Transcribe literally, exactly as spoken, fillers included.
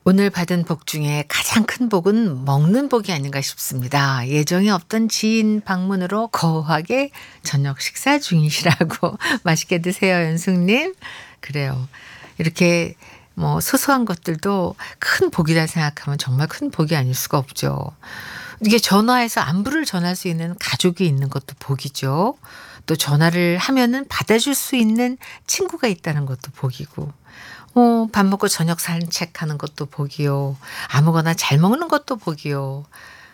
오늘 받은 복 중에 가장 큰 복은 먹는 복이 아닌가 싶습니다. 예정이 없던 지인 방문으로 거하게 저녁 식사 중이시라고 맛있게 드세요, 연숙님. 그래요. 이렇게 뭐 소소한 것들도 큰 복이라 생각하면 정말 큰 복이 아닐 수가 없죠. 이게 전화해서 안부를 전할 수 있는 가족이 있는 것도 복이죠. 또 전화를 하면은 받아줄 수 있는 친구가 있다는 것도 복이고. 어 밥 먹고 저녁 산책하는 것도 복이요. 아무거나 잘 먹는 것도 복이요.